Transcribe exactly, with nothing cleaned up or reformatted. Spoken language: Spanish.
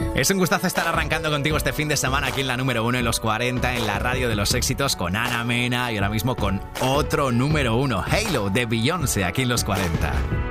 Es un gustazo estar arrancando contigo este fin de semana aquí en la número uno en los cuarenta, en la radio de los éxitos, con Ana Mena y ahora mismo con otro número uno, Halo de Beyoncé, aquí en los cuarenta.